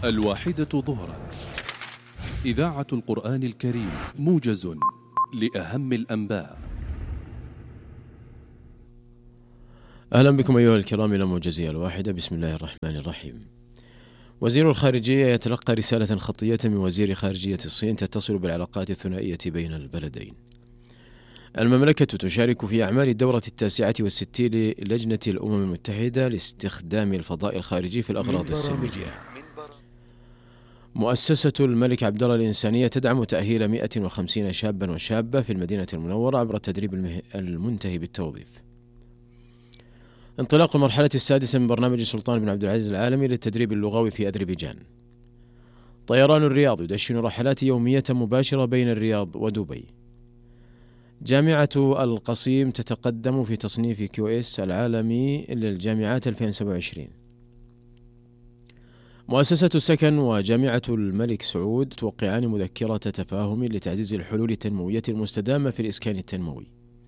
الواحدة ظهرا، إذاعة القرآن الكريم، موجز لأهم الأنباء. أهلا بكم أيها الكرام إلى موجزية الواحدة. بسم الله الرحمن الرحيم. وزير الخارجية يتلقى رسالة خطية من وزير خارجية الصين تتصل بالعلاقات الثنائية بين البلدين. المملكة تشارك في أعمال الدورة 69 للجنة الأمم المتحدة لاستخدام الفضاء الخارجي في الأغراض السلمية. مؤسسة الملك عبدالله الإنسانية تدعم تأهيل 150 شابا وشابة في المدينة المنورة عبر التدريب المنتهي بالتوظيف. انطلاق المرحلة السادسة من برنامج سلطان بن عبد العزيز العالمي للتدريب اللغوي في أذربيجان. طيران الرياض يدشن رحلات يومية مباشرة بين الرياض ودبي. جامعة القصيم تتقدم في تصنيف QS العالمي للجامعات 2027. مؤسسة السكن وجامعة الملك سعود توقعان مذكرة تفاهم لتعزيز الحلول التنموية المستدامة في الإسكان التنموي.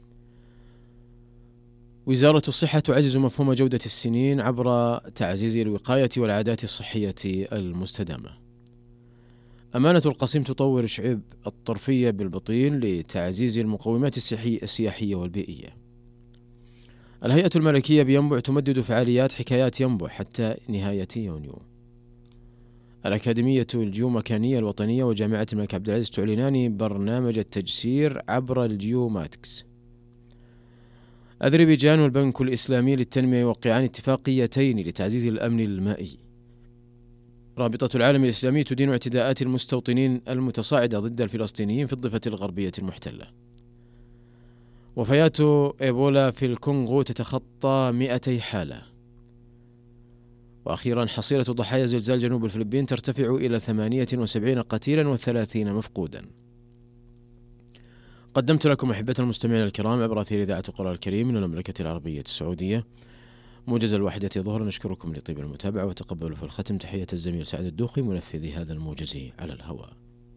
وزارة الصحة تعزز مفهوم جودة السنين عبر تعزيز الوقاية والعادات الصحية المستدامة. أمانة القصيم تطور شعب الطرفية بالبطين لتعزيز المقومات السياحية والبيئية. الهيئة الملكية بينبع تمدد فعاليات حكايات ينبع حتى نهاية يونيو. الأكاديمية الجيومكانية الوطنية وجامعة الملك عبد العزيز تعلنان برنامج التجسير عبر الجيوماتكس. أذربيجان والبنك الإسلامي للتنمية يوقعان اتفاقيتين لتعزيز الأمن المائي. رابطة العالم الإسلامي تدين اعتداءات المستوطنين المتصاعدة ضد الفلسطينيين في الضفة الغربية المحتلة. وفيات إيبولا في الكونغو تتخطى 200 حالة. وأخيرا حصيلة ضحايا زلزال جنوب الفلبين ترتفع إلى 78 قتيلا و30 مفقودا. قدمت لكم أحبة المستمعين الكرام عبر أثير إذاعة القرآن الكريم من المملكة العربية السعودية موجز الواحدة ظهرا. نشكركم لطيب المتابعة وتقبلوا في الختم تحية الزميل سعد الدوخي منفذي هذا الموجز على الهواء.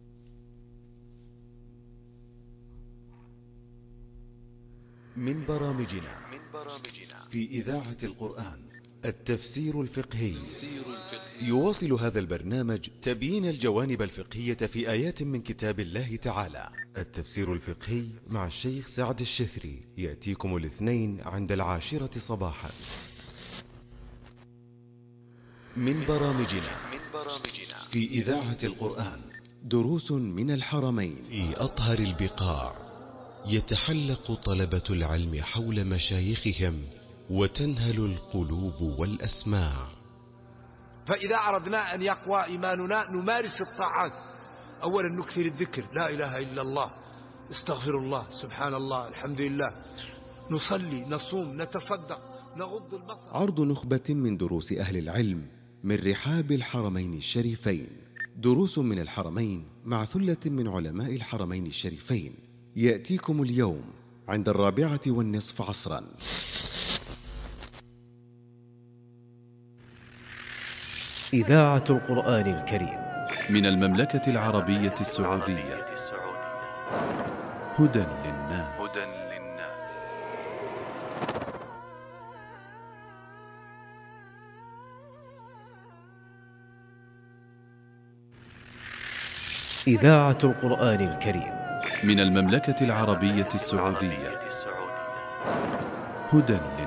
من برامجنا في إذاعة القرآن التفسير الفقهي. يواصل هذا البرنامج تبيين الجوانب الفقهية في آيات من كتاب الله تعالى. التفسير الفقهي مع الشيخ سعد الشثري يأتيكم الاثنين عند 10 صباحا. من برامجنا في إذاعة القرآن دروس من الحرمين. في أطهر البقاع يتحلق طلبة العلم حول مشايخهم وتنهل القلوب والأسماع. فإذا أردنا أن يقوى إيماننا نمارس الطاعات. أولا نكثر الذكر، لا إله إلا الله، استغفر الله، سبحان الله، الحمد لله، نصلي، نصوم، نتصدق، نغض البصر. عرض نخبة من دروس أهل العلم من رحاب الحرمين الشريفين. دروس من الحرمين مع ثلة من علماء الحرمين الشريفين يأتيكم اليوم عند 4:15 عصرا. إذاعة القرآن الكريم من المملكة العربية السعودية. هدى للناس. إذاعة القرآن الكريم من المملكة العربية السعودية. هدى